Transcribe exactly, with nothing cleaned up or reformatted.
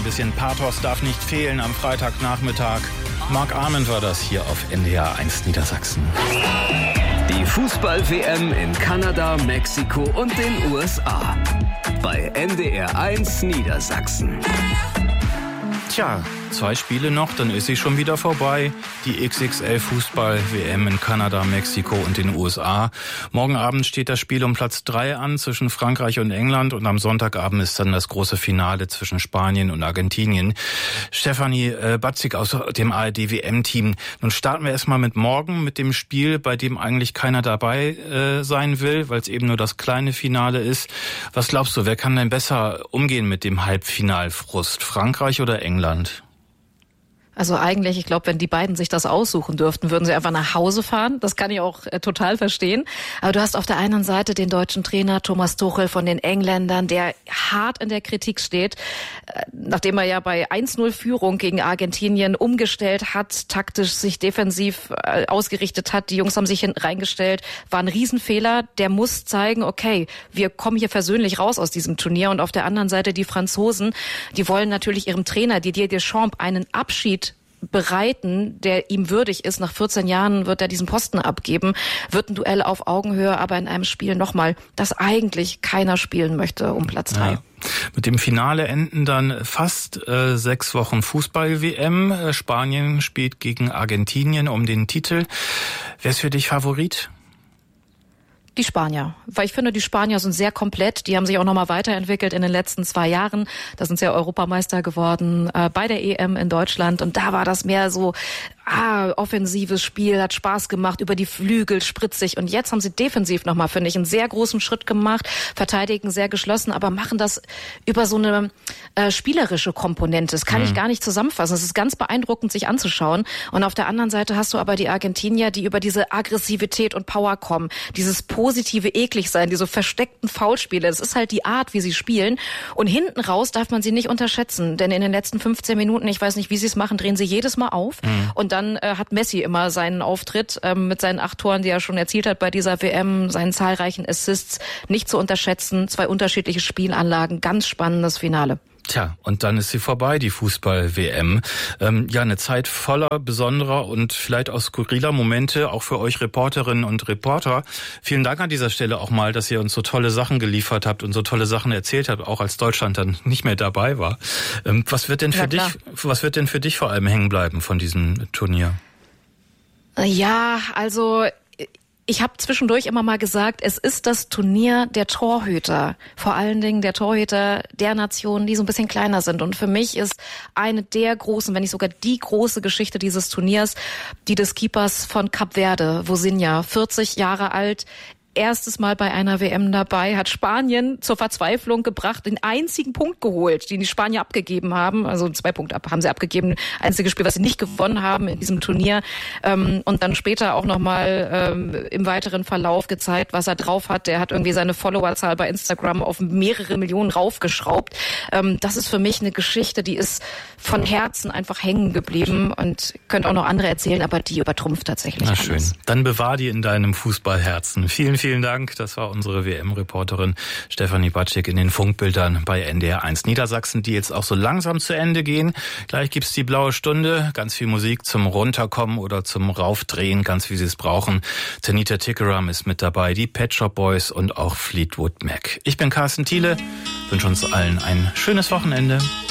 bisschen Pathos darf nicht fehlen am Freitagnachmittag. Mark Arment war das hier auf N D R eins Niedersachsen. Die Fußball-W M in Kanada, Mexiko und den U S A. Bei N D R eins Niedersachsen. Tja, zwei Spiele noch, dann ist sie schon wieder vorbei. Die X X L-Fußball-W M in Kanada, Mexiko und den U S A. Morgen Abend steht das Spiel um Platz drei an zwischen Frankreich und England und am Sonntagabend ist dann das große Finale zwischen Spanien und Argentinien. Stefanie äh, Batzig aus dem A R D-W M-Team. Nun starten wir erstmal mit morgen, mit dem Spiel, bei dem eigentlich keiner dabei äh, sein will, weil es eben nur das kleine Finale ist. Was glaubst du, wer kann denn besser umgehen mit dem Halbfinalfrust? Frankreich oder England? Also eigentlich, ich glaube, wenn die beiden sich das aussuchen dürften, würden sie einfach nach Hause fahren. Das kann ich auch äh, total verstehen. Aber du hast auf der einen Seite den deutschen Trainer Thomas Tuchel von den Engländern, der hart in der Kritik steht, äh, nachdem er ja bei eins null Führung gegen Argentinien umgestellt hat, taktisch sich defensiv äh, ausgerichtet hat. Die Jungs haben sich hinten reingestellt. War ein Riesenfehler. Der muss zeigen, okay, wir kommen hier versöhnlich raus aus diesem Turnier. Und auf der anderen Seite die Franzosen, die wollen natürlich ihrem Trainer Didier Deschamps einen Abschied bereiten, der ihm würdig ist. Nach vierzehn Jahren wird er diesen Posten abgeben, wird ein Duell auf Augenhöhe, aber in einem Spiel nochmal, das eigentlich keiner spielen möchte um Platz drei. Ja. Mit dem Finale enden dann fast äh, sechs Wochen Fußball-W M. Äh, Spanien spielt gegen Argentinien um den Titel. Wer ist für dich Favorit? Die Spanier, weil ich finde, die Spanier sind sehr komplett. Die haben sich auch nochmal weiterentwickelt in den letzten zwei Jahren. Da sind sie ja Europameister geworden äh, bei der E M in Deutschland. Und da war das mehr so ah, offensives Spiel, hat Spaß gemacht, über die Flügel, spritzig. Und jetzt haben sie defensiv nochmal, finde ich, einen sehr großen Schritt gemacht, verteidigen sehr geschlossen, aber machen das über so eine äh, spielerische Komponente. Das kann mhm. ich gar nicht zusammenfassen. Es ist ganz beeindruckend, sich anzuschauen. Und auf der anderen Seite hast du aber die Argentinier, die über diese Aggressivität und Power kommen, dieses positive Ekligsein, diese versteckten Foulspiele. Das ist halt die Art, wie sie spielen. Und hinten raus darf man sie nicht unterschätzen, denn in den letzten fünfzehn Minuten, ich weiß nicht, wie sie es machen, drehen sie jedes Mal auf. Mhm. Und dann äh, hat Messi immer seinen Auftritt ähm, mit seinen acht Toren, die er schon erzielt hat bei dieser W M, seinen zahlreichen Assists, nicht zu unterschätzen. Zwei unterschiedliche Spielanlagen, ganz spannendes Finale. Tja, und dann ist sie vorbei, die Fußball-W M. Ähm, ja, eine Zeit voller besonderer und vielleicht auch skurriler Momente, auch für euch Reporterinnen und Reporter. Vielen Dank an dieser Stelle auch mal, dass ihr uns so tolle Sachen geliefert habt und so tolle Sachen erzählt habt, auch als Deutschland dann nicht mehr dabei war. Ähm, was wird denn für ja, dich, was wird denn für dich vor allem hängen bleiben von diesem Turnier? Ja, also ich habe zwischendurch immer mal gesagt, es ist das Turnier der Torhüter. Vor allen Dingen der Torhüter der Nationen, die so ein bisschen kleiner sind. Und für mich ist eine der großen, wenn nicht sogar die große Geschichte dieses Turniers, die des Keepers von Kap Verde, Vozinha, vierzig Jahre alt, erstes Mal bei einer W M dabei, hat Spanien zur Verzweiflung gebracht, den einzigen Punkt geholt, den die Spanier abgegeben haben. Also zwei Punkte ab, haben sie abgegeben. Einziges Spiel, was sie nicht gewonnen haben in diesem Turnier. Ähm, und dann später auch nochmal ähm, im weiteren Verlauf gezeigt, was er drauf hat. Der hat irgendwie seine Followerzahl bei Instagram auf mehrere Millionen raufgeschraubt. Ähm, das ist für mich eine Geschichte, die ist von Herzen einfach hängen geblieben und könnt auch noch andere erzählen, aber die übertrumpft tatsächlich Na alles. Schön. Dann bewahr die in deinem Fußballherzen. Vielen, vielen Dank. Das war unsere W M-Reporterin Stefanie Batzig in den Funkbildern bei N D R eins Niedersachsen, die jetzt auch so langsam zu Ende gehen. Gleich gibt's die blaue Stunde, ganz viel Musik zum Runterkommen oder zum Raufdrehen, ganz wie Sie es brauchen. Tanita Tikaram ist mit dabei, die Pet Shop Boys und auch Fleetwood Mac. Ich bin Carsten Thiele, wünsche uns allen ein schönes Wochenende.